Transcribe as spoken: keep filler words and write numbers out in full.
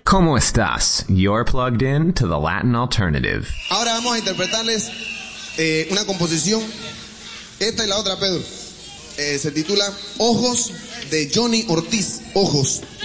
¿Cómo estás? You're plugged in to the Latin alternative. Ahora vamos a interpretarles eh, una composición. Esta y la otra, Pedro. Eh, se titula Ojos, de Johnny Ortiz. Ojos.